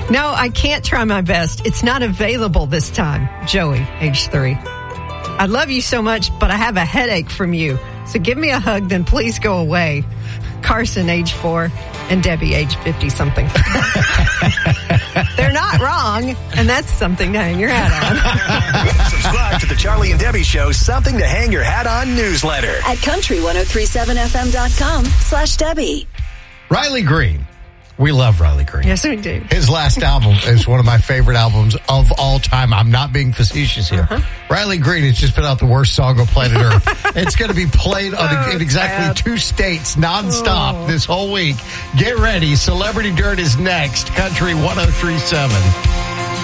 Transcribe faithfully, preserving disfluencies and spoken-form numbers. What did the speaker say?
No, I can't try my best. It's not available this time. Joey, age three. I love you so much, but I have a headache from you. So give me a hug, then please go away. Carson, age four, and Debbie, age fifty-something. They're not wrong, and that's something to hang your hat on. Subscribe to the Charlie and Debbie Show, Something to Hang Your Hat On newsletter at country ten thirty-seven f m dot com slash Debbie. Riley Green. We love Riley Green. Yes, we do. His last album is one of my favorite albums of all time. I'm not being facetious here. Uh-huh. Riley Green has just put out the worst song on planet Earth. It's going to be played on, Oh, in exactly sad. two states nonstop Oh. this whole week. Get ready. Celebrity Dirt is next. Country ten thirty-seven.